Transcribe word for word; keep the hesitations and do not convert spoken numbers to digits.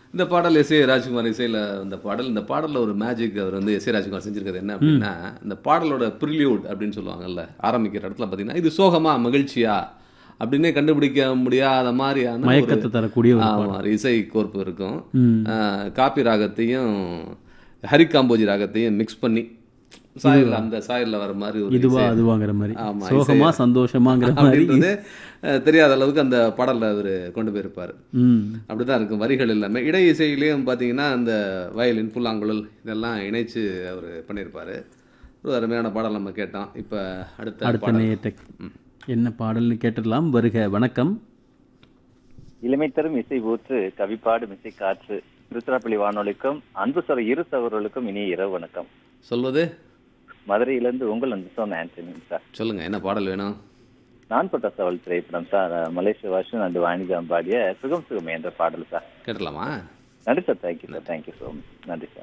இந்த பாடல் S A Rajkumar இசையில் இந்த பாடல் இந்த பாடலில் ஒரு மேஜிக் அவர் வந்து எஸ் ஏ ராஜ்குமார் செஞ்சிருக்கிறது என்ன அப்படின்னா, இந்த பாடலோட ப்ரிலியூட் அப்படின்னு சொல்லுவாங்கல்ல, ஆரம்பிக்கிற இடத்துல பார்த்தீங்கன்னா இது சோகமா மகிழ்ச்சியா அப்படின்னே கண்டுபிடிக்க முடியாத மாதிரியான ஒரு மயக்கத்தை தரக்கூடிய ஒரு ஆமா, ஒரு இசை கோர்ப்பு இருக்கும். அஹ், காப்பி ராகத்தையும் ஹரிகாம்போஜி ராகத்தையும் மிக்ஸ் பண்ணி சாயல் அந்த சாயலில் வர மாதிரி ஒரு இதுவா இசை. அதுவாங்கிற மாதிரி, ஆமா, சோகமா சந்தோஷமாங்கிற மாதிரி. அப்படின்றது அஹ், தெரியாத அளவுக்கு அந்த பாடலில் அவர் கொண்டு போயிருப்பார். ம் அப்படிதான் இருக்கும் வரிகள் எல்லாமே. இடை இசையிலையும் பார்த்தீங்கன்னா அந்த வயலின் புல்லாங்குழல் இதெல்லாம் இணைச்சு அவர் பண்ணியிருப்பாரு. ஒரு அருமையான பாடல் நம்ம கேட்டோம். இப்போ அடுத்த அடுத்த பாடல். நேயத்தை என்ன பாடல்னு கேட்டுடலாம். வருக, வணக்கம். இளமை தரும் இசை ஊற்று கவிப்பாடும் இசை காற்று திருச்சிராப்பள்ளி வானொலிக்கும் அன்பு சொல் இரு சகோதரர்களுக்கும் இனிய இரவு வணக்கம். சொல்வது மதுரையிலிருந்து உங்கள் அன்பு சொன்ன ஆண்டனி சார். சொல்லுங்க, என்ன பாடல் வேணும்? நான் பட்ட சவல் திரைப்படம் சார். மலேசிய வாஷன் அண்ட் வாணிஜாம் பாடிய சுகம் சுகமே என்ற பாடல் சார். கேட்டலாமா? நன்றி sir. Thank you sir. Thank you so much. நன்றி சார்.